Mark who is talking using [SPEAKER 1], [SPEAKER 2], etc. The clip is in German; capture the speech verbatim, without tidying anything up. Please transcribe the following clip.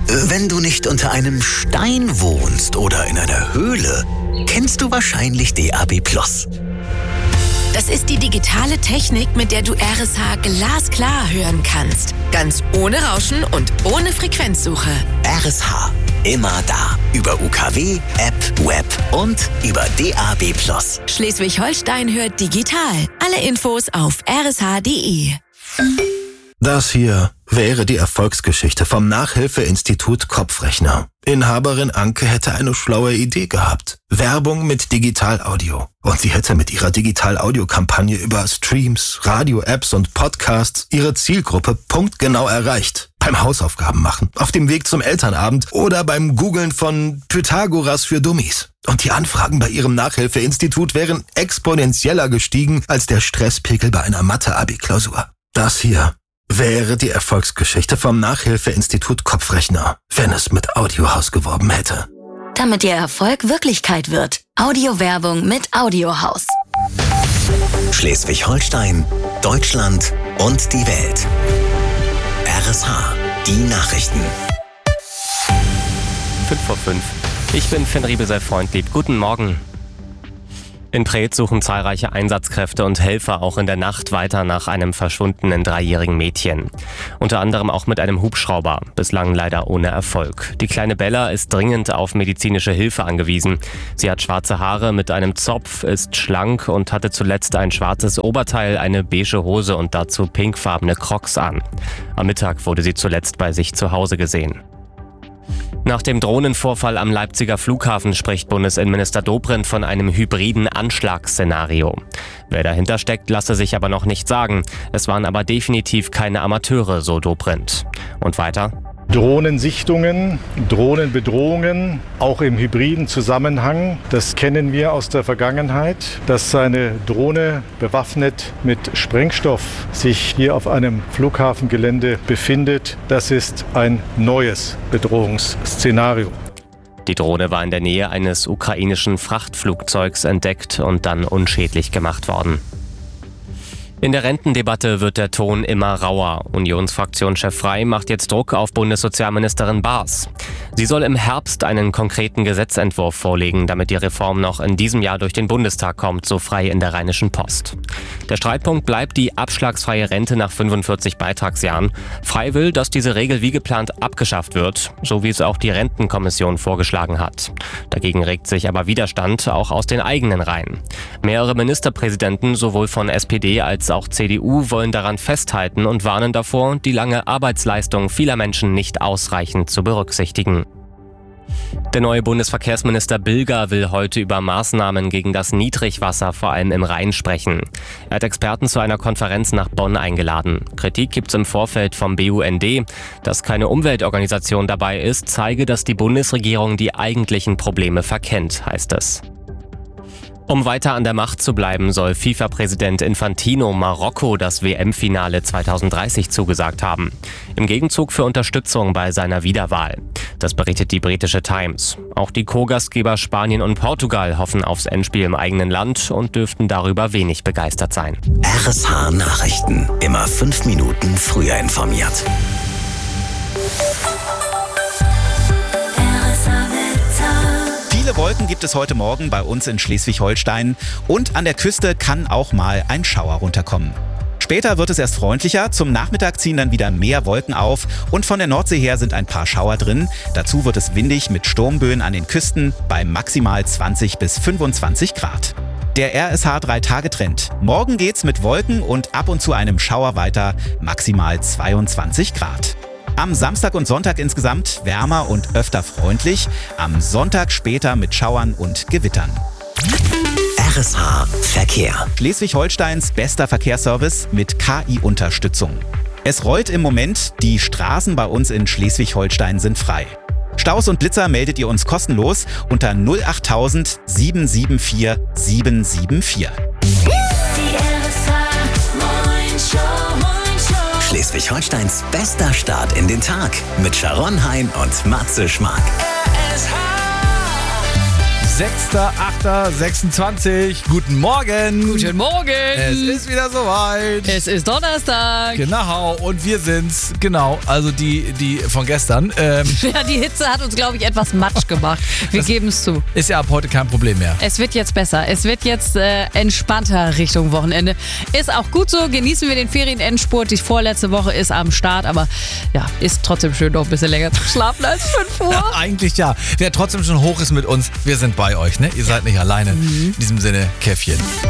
[SPEAKER 1] Wenn du nicht unter einem Stein wohnst oder in einer Höhle, kennst du wahrscheinlich D A B plus.
[SPEAKER 2] Das ist die digitale Technik, mit der du R S H glasklar hören kannst. Ganz ohne Rauschen und ohne Frequenzsuche.
[SPEAKER 1] R S H, immer da. Über U K W, App, Web und über D A B plus.
[SPEAKER 2] Schleswig-Holstein hört digital. Alle Infos auf r s h punkt d e.
[SPEAKER 3] Das hier wäre die Erfolgsgeschichte vom Nachhilfeinstitut Kopfrechner. Inhaberin Anke hätte eine schlaue Idee gehabt. Werbung mit Digital-Audio. Und sie hätte mit ihrer Digital-Audio-Kampagne über Streams, Radio-Apps und Podcasts ihre Zielgruppe punktgenau erreicht. Beim Hausaufgaben machen, auf dem Weg zum Elternabend oder beim Googlen von Pythagoras für Dummies. Und die Anfragen bei ihrem Nachhilfeinstitut wären exponentieller gestiegen als der Stresspegel bei einer Mathe-Abi-Klausur. Das hier wäre die Erfolgsgeschichte vom Nachhilfeinstitut Kopfrechner, wenn es mit Audiohaus geworben hätte.
[SPEAKER 4] Damit Ihr Erfolg Wirklichkeit wird. Audiowerbung mit Audiohaus.
[SPEAKER 1] Schleswig-Holstein, Deutschland und die Welt. R S H, die Nachrichten.
[SPEAKER 5] fünf vor fünf. Ich bin Finn Riebe, sei freundlieb. Guten Morgen. In Preetz suchen zahlreiche Einsatzkräfte und Helfer auch in der Nacht weiter nach einem verschwundenen dreijährigen Mädchen. Unter anderem auch mit einem Hubschrauber, bislang leider ohne Erfolg. Die kleine Bella ist dringend auf medizinische Hilfe angewiesen. Sie hat schwarze Haare mit einem Zopf, ist schlank und hatte zuletzt ein schwarzes Oberteil, eine beige Hose und dazu pinkfarbene Crocs an. Am Mittag wurde sie zuletzt bei sich zu Hause gesehen. Nach dem Drohnenvorfall am Leipziger Flughafen spricht Bundesinnenminister Dobrindt von einem hybriden Anschlagsszenario. Wer dahinter steckt, lasse sich aber noch nicht sagen. Es waren aber definitiv keine Amateure, so Dobrindt. Und weiter:
[SPEAKER 6] Drohnensichtungen, Drohnenbedrohungen, auch im hybriden Zusammenhang, das kennen wir aus der Vergangenheit. Dass eine Drohne bewaffnet mit Sprengstoff sich hier auf einem Flughafengelände befindet, das ist ein neues Bedrohungsszenario.
[SPEAKER 5] Die Drohne war in der Nähe eines ukrainischen Frachtflugzeugs entdeckt und dann unschädlich gemacht worden. In der Rentendebatte wird der Ton immer rauer. Unionsfraktionschef Frey macht jetzt Druck auf Bundessozialministerin Baas. Sie soll im Herbst einen konkreten Gesetzentwurf vorlegen, damit die Reform noch in diesem Jahr durch den Bundestag kommt, so Frey in der Rheinischen Post. Der Streitpunkt bleibt die abschlagsfreie Rente nach fünfundvierzig Beitragsjahren. Frey will, dass diese Regel wie geplant abgeschafft wird, so wie es auch die Rentenkommission vorgeschlagen hat. Dagegen regt sich aber Widerstand auch aus den eigenen Reihen. Mehrere Ministerpräsidenten, sowohl von S P D als auch C D U, wollen daran festhalten und warnen davor, die lange Arbeitsleistung vieler Menschen nicht ausreichend zu berücksichtigen. Der neue Bundesverkehrsminister Bilger will heute über Maßnahmen gegen das Niedrigwasser vor allem im Rhein sprechen. Er hat Experten zu einer Konferenz nach Bonn eingeladen. Kritik gibt's im Vorfeld vom B U N D. Dass keine Umweltorganisation dabei ist, zeige, dass die Bundesregierung die eigentlichen Probleme verkennt, heißt es. Um weiter an der Macht zu bleiben, soll FIFA-Präsident Infantino Marokko das W M-Finale zweitausenddreißig zugesagt haben. Im Gegenzug für Unterstützung bei seiner Wiederwahl. Das berichtet die britische Times. Auch die Co-Gastgeber Spanien und Portugal hoffen aufs Endspiel im eigenen Land und dürften darüber wenig begeistert sein.
[SPEAKER 1] R S H Nachrichten. Immer fünf Minuten früher informiert.
[SPEAKER 7] Viele Wolken gibt es heute Morgen bei uns in Schleswig-Holstein und an der Küste kann auch mal ein Schauer runterkommen. Später wird es erst freundlicher, zum Nachmittag ziehen dann wieder mehr Wolken auf und von der Nordsee her sind ein paar Schauer drin. Dazu wird es windig mit Sturmböen an den Küsten bei maximal zwanzig bis fünfundzwanzig Grad. Der R S H drei Tage Trend. Morgen geht's mit Wolken und ab und zu einem Schauer weiter, maximal zweiundzwanzig Grad. Am Samstag und Sonntag insgesamt wärmer und öfter freundlich, am Sonntag später mit Schauern und Gewittern.
[SPEAKER 1] R S H Verkehr.
[SPEAKER 7] Schleswig-Holsteins bester Verkehrsservice mit K I-Unterstützung. Es rollt im Moment, die Straßen bei uns in Schleswig-Holstein sind frei. Staus und Blitzer meldet ihr uns kostenlos unter null achttausend sieben sieben vier sieben sieben vier.
[SPEAKER 1] Schleswig-Holsteins bester Start in den Tag mit Sharon Hein und Matze Schmark.
[SPEAKER 8] sechster achter sechsundzwanzig. Guten Morgen.
[SPEAKER 9] Guten Morgen.
[SPEAKER 8] Es ist wieder soweit.
[SPEAKER 9] Es ist Donnerstag.
[SPEAKER 8] Genau, und wir sind's. Genau, also die, die von gestern. Ähm,
[SPEAKER 9] ja, die Hitze hat uns, glaube ich, etwas matsch gemacht. Wir geben es zu.
[SPEAKER 8] Ist ja ab heute kein Problem mehr.
[SPEAKER 9] Es wird jetzt besser. Es wird jetzt äh, entspannter Richtung Wochenende. Ist auch gut so. Genießen wir den Ferienendspurt. Die vorletzte Woche ist am Start, aber ja, ist trotzdem schön, noch ein bisschen länger zu schlafen als fünf Uhr.
[SPEAKER 8] Ja, eigentlich ja. Wer trotzdem schon hoch ist mit uns, wir sind bei euch, ne? Ihr seid nicht alleine. Mhm. In diesem Sinne, Käffchen.